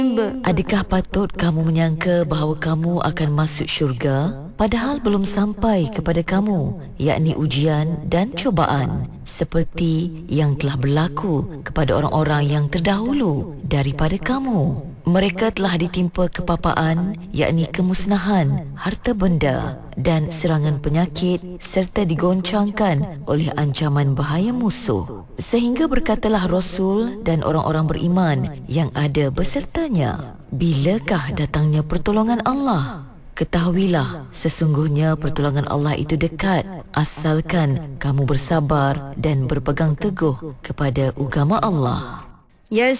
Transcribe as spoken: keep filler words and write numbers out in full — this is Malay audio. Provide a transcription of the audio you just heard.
Adakah patut kamu menyangka bahawa kamu akan masuk syurga padahal belum sampai kepada kamu, yakni ujian dan cubaan seperti yang telah berlaku kepada orang-orang yang terdahulu daripada kamu. Mereka telah ditimpa kepapaan, yakni kemusnahan harta benda dan serangan penyakit serta digoncangkan oleh ancaman bahaya musuh. Sehingga berkatalah Rasul dan orang-orang beriman yang ada besertanya, bilakah datangnya pertolongan Allah? Ketahuilah, sesungguhnya pertolongan Allah itu dekat asalkan kamu bersabar dan berpegang teguh kepada agama Allah. Ya